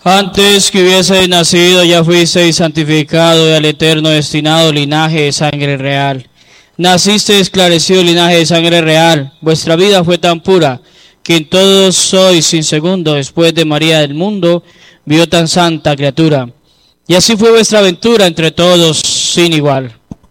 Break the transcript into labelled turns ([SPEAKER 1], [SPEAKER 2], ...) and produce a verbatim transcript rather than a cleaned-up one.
[SPEAKER 1] Antes que hubieseis nacido, ya fuisteis santificado y al eterno destinado linaje de sangre real. Naciste esclarecido linaje de sangre real. Vuestra vida fue tan pura que en todos sois sin segundo después de María del mundo vio tan santa criatura. Y así fue vuestra aventura entre todos sin igual.